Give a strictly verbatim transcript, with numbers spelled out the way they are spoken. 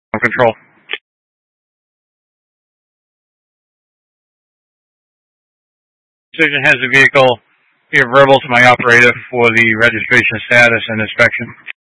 Control. Precision has the vehicle here verbal to my operator for the registration status and inspection.